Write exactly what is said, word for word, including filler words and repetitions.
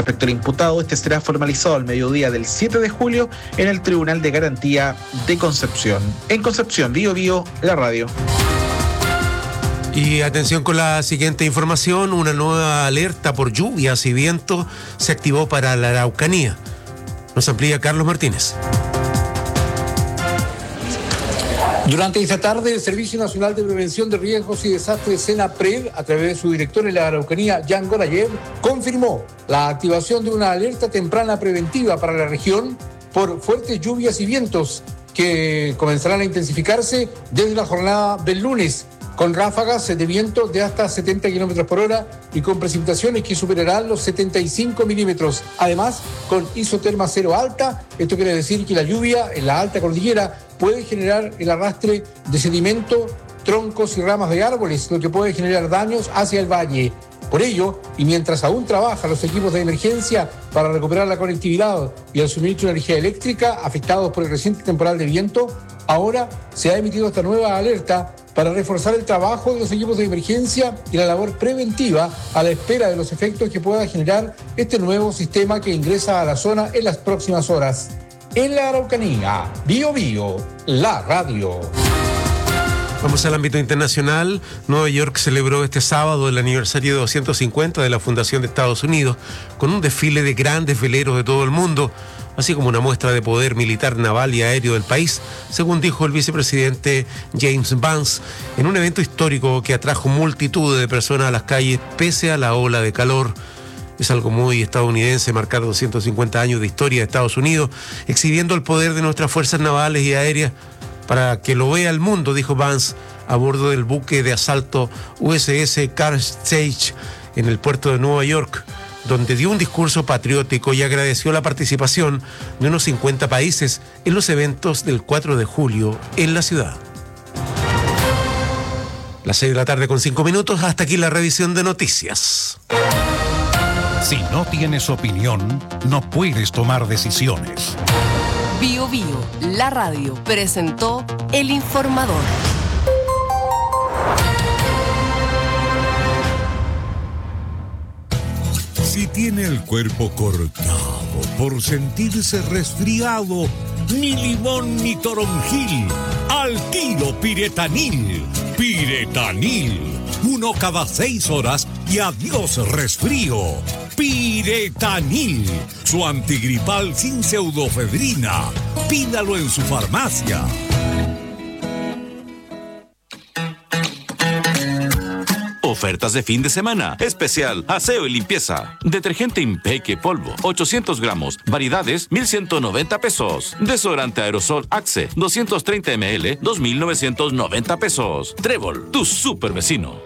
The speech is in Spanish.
Respecto al imputado, este será formalizado al mediodía del siete de julio en el Tribunal de Garantía de Concepción. En Concepción, Bío Bío, la radio. Y atención con la siguiente información, una nueva alerta por lluvias y vientos se activó para la Araucanía. Nos amplía Carlos Martínez. Durante esta tarde, el Servicio Nacional de Prevención de Riesgos y Desastres, SENAPRED, a través de su director en la Araucanía, Jan Gorayev, confirmó la activación de una alerta temprana preventiva para la región por fuertes lluvias y vientos que comenzarán a intensificarse desde la jornada del lunes, con ráfagas de viento de hasta setenta kilómetros por hora y con precipitaciones que superarán los setenta y cinco milímetros. Además, con isoterma cero alta, esto quiere decir que la lluvia en la alta cordillera puede generar el arrastre de sedimento, troncos y ramas de árboles, lo que puede generar daños hacia el valle. Por ello, y mientras aún trabajan los equipos de emergencia para recuperar la conectividad y el suministro de energía eléctrica afectados por el reciente temporal de viento, ahora se ha emitido esta nueva alerta para reforzar el trabajo de los equipos de emergencia y la labor preventiva a la espera de los efectos que pueda generar este nuevo sistema que ingresa a la zona en las próximas horas. En la Araucanía, Bío Bío, la radio. Vamos al ámbito internacional. Nueva York celebró este sábado el aniversario doscientos cincuenta de la fundación de Estados Unidos con un desfile de grandes veleros de todo el mundo, así como una muestra de poder militar, naval y aéreo del país, según dijo el vicepresidente James Vance, en un evento histórico que atrajo multitud de personas a las calles pese a la ola de calor. Es algo muy estadounidense marcar doscientos cincuenta años de historia de Estados Unidos, exhibiendo el poder de nuestras fuerzas navales y aéreas para que lo vea el mundo, dijo Vance a bordo del buque de asalto U S S Carthage en el puerto de Nueva York, donde dio un discurso patriótico y agradeció la participación de unos cincuenta países en los eventos del cuatro de julio en la ciudad. Las seis de la tarde con cinco minutos, hasta aquí la revisión de noticias. Si no tienes opinión, no puedes tomar decisiones. Bío Bío, la radio, presentó El Informador. Si tiene el cuerpo cortado por sentirse resfriado, ni limón ni toronjil, al tiro Piretanil. Piretanil, uno cada seis horas y adiós resfrío. Piretanil, su antigripal sin pseudofedrina. Pídalo en su farmacia. Ofertas de fin de semana. Especial aseo y limpieza. Detergente Impeque polvo, ochocientos gramos. Variedades, mil ciento noventa pesos. Desodorante aerosol Axe, doscientos treinta mililitros, dos mil novecientos noventa pesos. Trébol, tu super vecino.